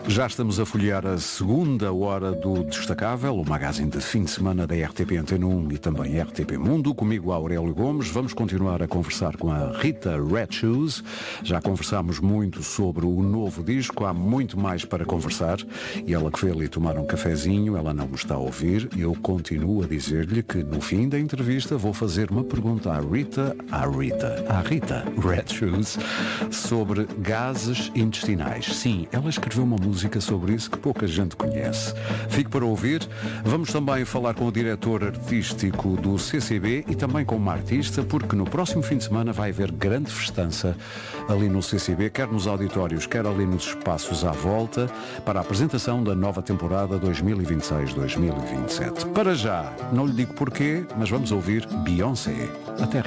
Já estamos a folhear a segunda hora do Destacável, o magazine de fim de semana da RTP Antena 1 e também RTP Mundo. Comigo, Aurélio Gomes. Vamos continuar a conversar com a Rita Red Shoes. Já conversámos muito sobre o novo disco, há muito mais para conversar. E ela que foi ali tomar um cafezinho, ela não me está a ouvir. Eu continuo a dizer-lhe que no fim da entrevista vou fazer uma pergunta à Rita Red Shoes, sobre gases intestinais. Sim, ela escreveu uma música sobre isso que pouca gente conhece. Fique para ouvir. Vamos também falar com o diretor artístico do CCB e também com uma artista, porque no próximo fim de semana vai haver grande festança ali no CCB, quer nos auditórios, quer ali nos espaços à volta, para a apresentação da nova temporada 2026-2027. Para já, não lhe digo porquê, mas vamos ouvir Beyoncé. Até